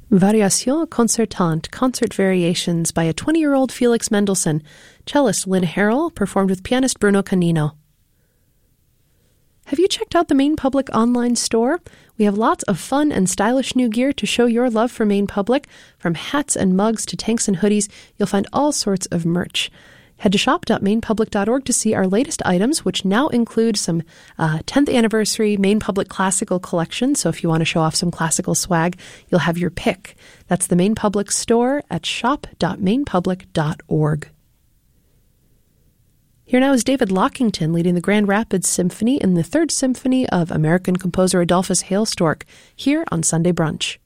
Variations concertantes, concert variations by a 20-year-old Felix Mendelssohn, cellist Lynn Harrell, performed with pianist Bruno Canino. Have you checked out the Maine Public online store? We have lots of fun and stylish new gear to show your love for Maine Public. From hats and mugs to tanks and hoodies, you'll find all sorts of merch. Head to shop.mainepublic.org to see our latest items, which now include some 10th anniversary Maine Public Classical collection. So if you want to show off some classical swag, you'll have your pick. That's the Maine Public store at shop.mainepublic.org. Here now is David Lockington leading the Grand Rapids Symphony in the Third Symphony of American composer Adolphus Hailstork, here on Sunday Brunch.